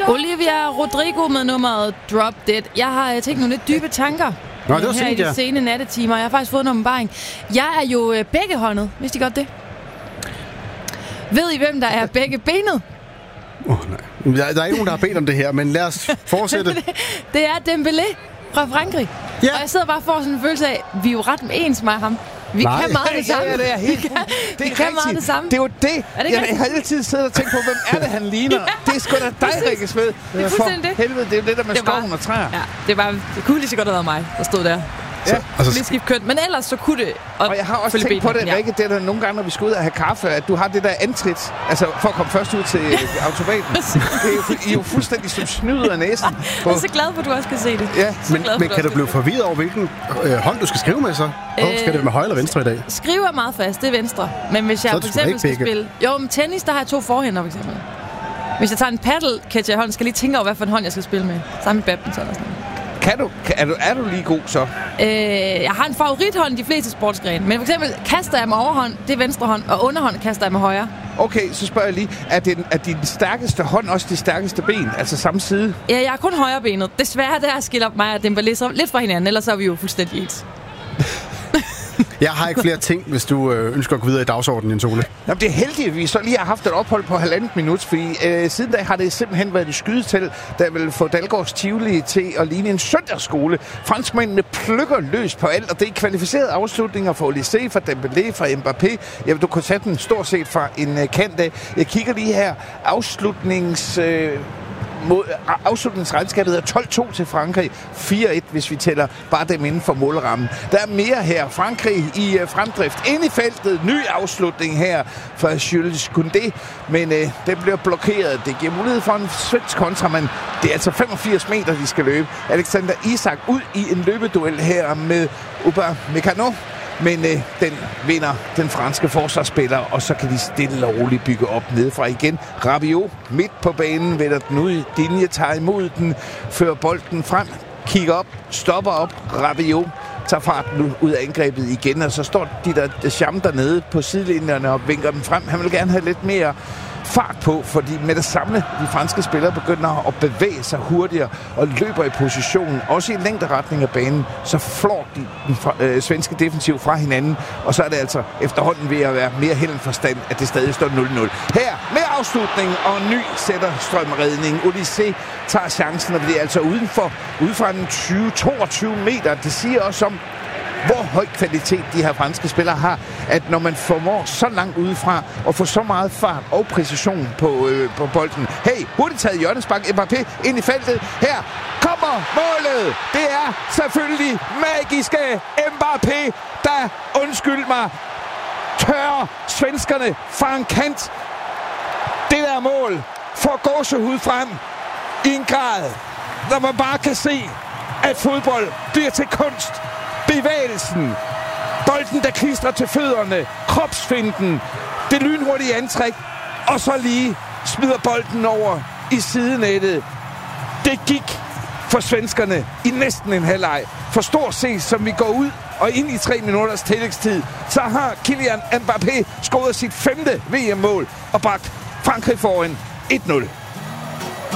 Olivia Rodrigo med nummeret Drop Dead. Jeg har tænkt nogle lidt dybe tanker her i de sene nattetimer. Jeg har faktisk fået en åbenbaring. Jeg er jo beggehåndet. Vidste I godt det? Ved I, hvem der er begge benet? Nej. Der er ikke nogen, der har bedt om det her, men lad os fortsætte. Det er Dembélé fra Frankrig. Ja. Og jeg sidder bare og får sådan en følelse af, vi er jo ret ens med ham. Vi kan meget det samme. Ja, det er helt vi kan meget det samme. Det er jo det. Jeg har altid siddet og tænkt på, hvem er det, han ligner. Det er sgu da dig, Rikke Sved. Det er fuldstændig det. Helvede, det er det der med skoven og træer. Ja, det kunne lige så godt have været mig, der stod der. Ja, altså, lige skift køn. Men ellers så kunne det. Og jeg har også tænkt på det, Rikke, det der nogle gange, når vi skal ud og have kaffe, at du har det der antrit, altså for at komme først ud til automaten. I er jo fuldstændig som snyder af næsen. Jeg er så glad for, at du også kan se det. Ja. Men kan du blive forvirret over, hvilken hånd du skal skrive med så? Skal det med højre eller venstre i dag? Skrive er meget fast, det er venstre. Men hvis jeg for eksempel skal spille... Jo, med tennis, der har jeg 2 forhænder, for eksempel. Hvis jeg tager en paddle catcher i hånden, skal jeg lige tænke over, hvad for en hånd jeg skal spille med. Sammen med badminton og sådan noget. Er du lige god så? Jeg har en favorithånd i de fleste sportsgrene. Men for eksempel kaster jeg med overhånd, det er venstre hånd, og underhånd kaster jeg med højre. Okay, så spørger jeg lige, er din stærkeste hånd også de stærkeste ben? Altså samme side? Ja, jeg er kun højrebenet. Desværre, der skiller mig og Dembélé lidt fra hinanden, ellers er vi jo fuldstændig ens. Jeg har ikke flere ting, hvis du ønsker at gå videre i dagsordenen, Jens Ole. Jamen, det er heldigt, at vi så lige har haft et ophold på 1,5 minut, fordi siden da har det simpelthen været et skydetel, der vil få Dalgårds Tivoli til at ligne en søndagsskole. Franskmændene plukker løs på alt, og det er kvalificerede afslutninger for Olysée, fra Dembélé, fra Mbappé. Jamen, du kunne tage den stort set fra en kant af. Jeg kigger lige her. Afslutningsregnskabet er 12-2 til Frankrig. 4-1, hvis vi tæller bare dem inden for målrammen. Der er mere her. Frankrig i fremdrift. Ind i feltet. Ny afslutning her for Jules Koundé. Men den bliver blokeret. Det giver mulighed for en svensk kontra, men det er altså 85 meter, de skal løbe. Alexander Isak ud i en løbeduel her med Upamecano. Men den vinder den franske forsvarsspiller, og så kan de stille og roligt bygge op nedefra igen. Rabiot midt på banen, vender den ud. Digne tager imod den, fører bolden frem, kigger op, stopper op. Rabiot tager farten ud af angrebet igen, og så står de der Deschamps dernede på sidelinjerne og vinker dem frem. Han vil gerne have lidt mere fart på, fordi med det samme de franske spillere begynder at bevæge sig hurtigere og løber i positionen, også i længderetning af banen, så flår de den svenske defensiv fra hinanden, og så er det altså efterhånden ved at være mere held end forstand, at det stadig står 0-0. Her med afslutning og ny sætter strømredning. Olysée tager chancen, og det er altså ude fra en 20-22 meter. Det siger også om, hvor høj kvalitet de her franske spillere har, at når man formår så langt udefra og få så meget fart og præcision på bolden. Hey, hurtigt taget hjørnespark. Mbappé ind i feltet. Her kommer målet. Det er selvfølgelig magiske Mbappé, der, undskyld mig, tørrer svenskerne fra en kant. Det der mål får gåsehud frem i en grad, når man bare kan se, at fodbold bliver til kunst. Bevægelsen, bolden der klistrer til fødderne, kropsfinden, det lynhurtige antræk, og så lige smider bolden over i sidenettet. Det gik for svenskerne i næsten en halvleg. For stort set, som vi går ud og ind i 3 minutters tillægstid, så har Kylian Mbappé scoret sit 5. VM-mål og bragt Frankrig foran 1-0.